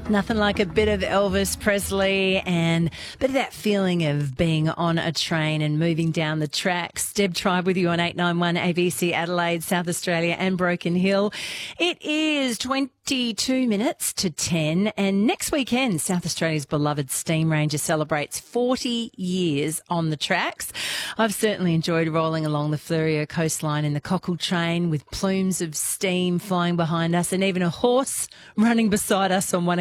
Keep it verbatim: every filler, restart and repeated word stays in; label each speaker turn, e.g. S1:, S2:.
S1: Nothing like a bit of Elvis Presley and a bit of that feeling of being on a train and moving down the tracks. Deb Tribe with you on eight nine one A B C Adelaide, South Australia and Broken Hill. It is twenty-two minutes to ten, and next weekend South Australia's beloved Steam Ranger celebrates forty years on the tracks. I've certainly enjoyed rolling along the Fleurieu coastline in the cockle train with plumes of steam flying behind us and even a horse running beside us on one